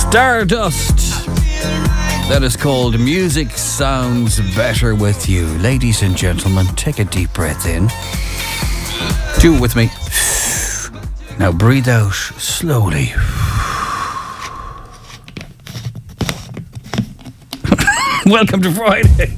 Stardust. That is called Music Sounds Better With You. Ladies and gentlemen, take a deep breath in. Do it with me. Now breathe out slowly. Welcome to Friday.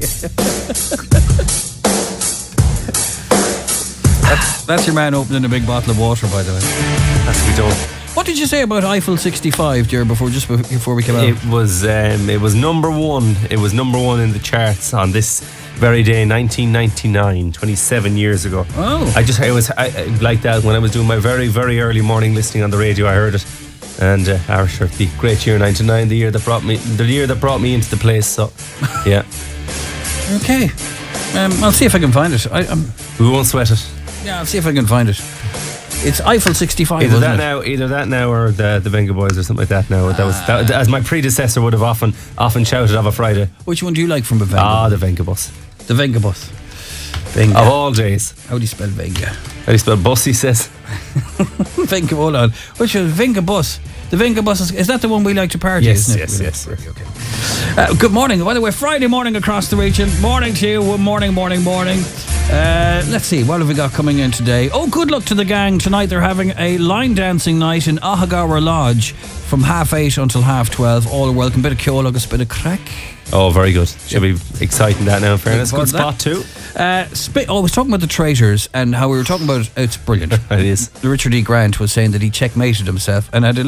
That's your man opening a big bottle of water, by the way. That's what we done. What did you say about Eiffel 65, dear, before we came out? It was number one. It was number one in the charts on this very day, 1999, 27 years ago. Oh. I like that when I was doing my very, very early morning listening on the radio. I heard it, and sure, the great year 99, the year that brought me into the place. So, yeah. Okay. I'll see if I can find it. We won't sweat it. Yeah, I'll see if I can find it. It's Eiffel 65. Either that now, or the Venga Boys or something like that. Now that as my predecessor would have often shouted of a Friday. Which one do you like from the Venga? The Venga Bus. The Venga Bus. Venga. Of all days. How do you spell Venga? How do you spell bus? He says. Venga. Hold on. Which is Venga Bus? The Venga Bus is that the one we like to party? Yes, isn't it? yes. Okay. Good morning. By the way, Friday morning across the region. Morning to you. Morning. Let's see, what have we got coming in today? Oh, good luck to the gang. Tonight they're having a line dancing night in Ahagara Lodge from 8:30 until 12:30. All are welcome. Bit of Ceolagus, bit of crack. Oh, very good. Should be exciting that now, in fairness. Good spot too. I was talking about the Traitors and how we were talking about it's brilliant. It is. Richard E. Grant was saying that he checkmated himself and had a